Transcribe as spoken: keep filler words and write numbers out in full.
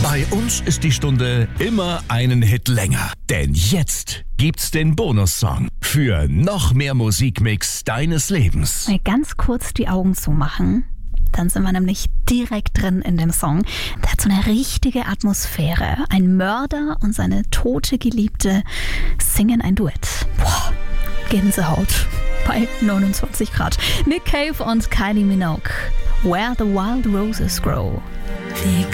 Bei uns ist die Stunde immer einen Hit länger. Denn jetzt gibt's den Bonussong für noch mehr Musikmix deines Lebens. Mal ganz kurz die Augen zumachen. Dann sind wir nämlich direkt drin in dem Song. Der hat so eine richtige Atmosphäre. Ein Mörder und seine tote Geliebte singen ein Duett. Boah, Gänsehaut bei neunundzwanzig Grad. Nick Cave und Kylie Minogue. Where the Wild Roses Grow.